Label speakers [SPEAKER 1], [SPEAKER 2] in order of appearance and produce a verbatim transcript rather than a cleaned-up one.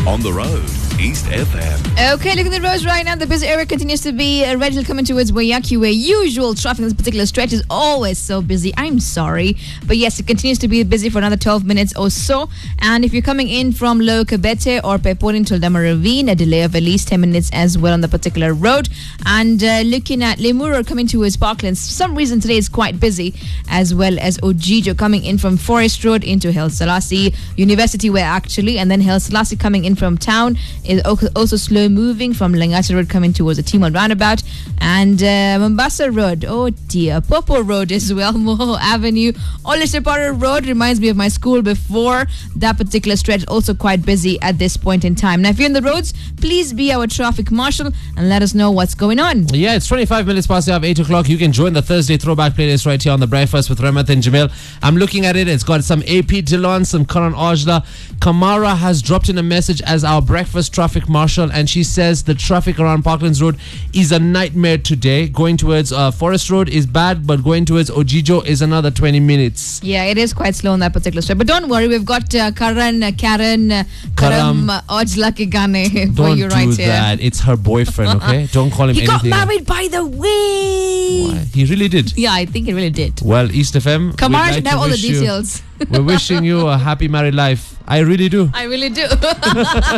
[SPEAKER 1] On the road, East F M.
[SPEAKER 2] Okay, looking at the roads right now. The busy area continues to be uh, ready to come in towards Wayaki, where usual traffic in this particular stretch is always so busy. I'm sorry. But yes, it continues to be busy for another twelve minutes or so. And if you're coming in from Low Kabete or Peporin to Dama Ravine, a delay of at least ten minutes as well on the particular road. And uh, looking at Lemur coming towards Parklands, for some reason today is quite busy, as well as Ojijo coming in from Forest Road into Haile Selassie University Way actually, and then Haile Selassie coming in from town is also slow moving from Langata Road coming towards the Timon roundabout, and uh, Mombasa Road, oh dear, Popo Road as well, Moho Avenue, Olishapara Road reminds me of my school before. That particular stretch also quite busy at this point in time. Now if you're in the roads, please be our traffic marshal and let us know what's going on.
[SPEAKER 3] Yeah, it's twenty-five minutes past the hour of eight o'clock. You can join the Thursday throwback playlist right here on the Breakfast with Ramat and Jamil. I'm looking at it. It's got some A P Dillon, some Karan Ojla. Kamara has dropped in a message as our breakfast traffic marshal, and she says the traffic around Parklands Road is a nightmare today. Going towards uh, Forest Road is bad, but going towards Ojijo is another twenty minutes.
[SPEAKER 2] Yeah, it is quite slow on that particular stretch. But don't worry, we've got uh, Karan, uh, Karen, uh, Karam uh, Ojla ke gane for you right
[SPEAKER 3] here. Don't do that. It's her boyfriend, okay? Don't call him
[SPEAKER 2] he
[SPEAKER 3] anything.
[SPEAKER 2] He got married, by the way.
[SPEAKER 3] Why? He really did.
[SPEAKER 2] Yeah, I think he really did.
[SPEAKER 3] Well, East F M,
[SPEAKER 2] Kamara
[SPEAKER 3] like
[SPEAKER 2] should have all the details.
[SPEAKER 3] You, we're wishing you a happy married life. I really do.
[SPEAKER 2] I really do.